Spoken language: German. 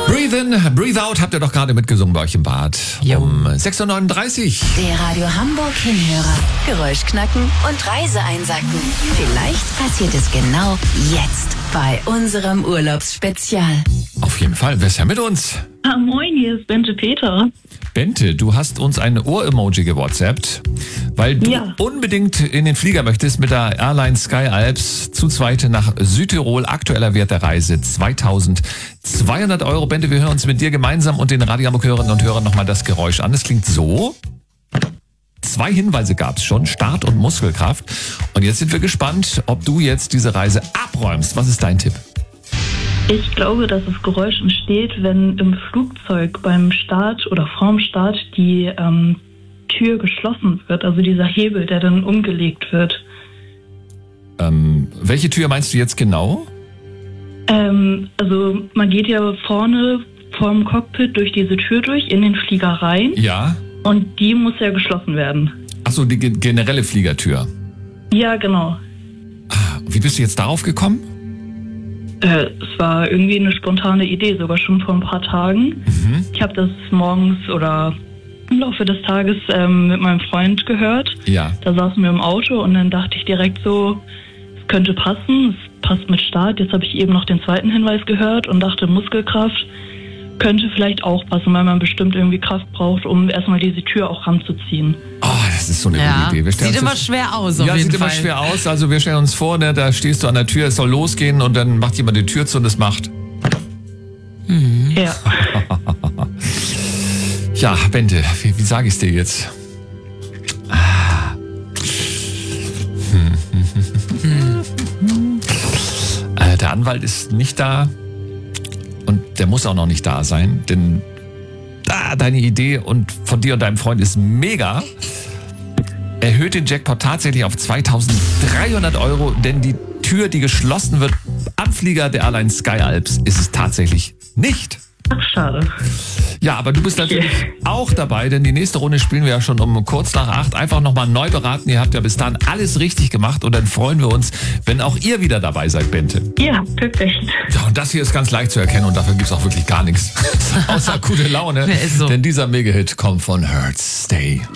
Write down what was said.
Breathe in, breathe out, habt ihr doch gerade mitgesungen bei euch im Bad. Jo. Um 6.39 Uhr. Der Radio Hamburg Hinhörer. Geräusch knacken und Reise einsacken. Vielleicht passiert es genau jetzt bei unserem Urlaubsspezial. Auf jeden Fall, wer ist ja mit uns? Ah, moin, hier ist Bente Peter. Bente, du hast uns ein Ohr-Emoji gewhatsappt, weil du unbedingt in den Flieger möchtest mit der Airline Sky Alps zu zweit nach Südtirol. Aktueller Wert der Reise 2.200 Euro. Bente, wir hören uns mit dir gemeinsam und den Radio Hamburg Hörerinnen und Hörern nochmal das Geräusch an. Es klingt so. 2 Hinweise gab es schon, Start und Muskelkraft. Und jetzt sind wir gespannt, ob du jetzt diese Reise abräumst. Was ist dein Tipp? Ich glaube, dass das Geräusch entsteht, wenn im Flugzeug beim Start oder vorm Start die Tür geschlossen wird. Also dieser Hebel, der dann umgelegt wird. Welche Tür meinst du jetzt genau? Also man geht ja vorne vorm Cockpit durch diese Tür durch in den Flieger rein. Ja. Und die muss ja geschlossen werden. Achso, die generelle Fliegertür. Ja, genau. Wie bist du jetzt darauf gekommen? Es war irgendwie eine spontane Idee, sogar schon vor ein paar Tagen. Ich habe das morgens oder im Laufe des Tages mit meinem Freund gehört. Ja. Da saßen wir im Auto und dann dachte ich direkt so, es könnte passen, es passt mit Start. Jetzt habe ich eben noch den zweiten Hinweis gehört und dachte, Muskelkraft könnte vielleicht auch passen, weil man bestimmt irgendwie Kraft braucht, um erstmal diese Tür auch ranzuziehen. Oh, das ist so eine gute Idee. Sieht immer schwer aus, auf jeden Fall. Ja, sieht immer schwer aus. Also wir stellen uns vor, ne, da stehst du an der Tür, es soll losgehen und dann macht jemand die Tür zu und es macht. Ja. Ja, Bente, wie sage ich es dir jetzt? Der Anwalt ist nicht da und der muss auch noch nicht da sein, denn deine Idee und von dir und deinem Freund ist mega. Erhöht den Jackpot tatsächlich auf 2.300 Euro, denn die Tür, die geschlossen wird am Flieger der Airline Sky Alps, ist es tatsächlich nicht. Ach, schade. Ja, aber du bist natürlich auch dabei, denn die nächste Runde spielen wir ja schon um kurz nach 8. Einfach nochmal neu beraten. Ihr habt ja bis dahin alles richtig gemacht und dann freuen wir uns, wenn auch ihr wieder dabei seid, Bente. Ja, perfekt. Ja, und das hier ist ganz leicht zu erkennen und dafür gibt's auch wirklich gar nichts. Außer gute Laune. Ist so. Denn dieser Mega-Hit kommt von Hurts Stay.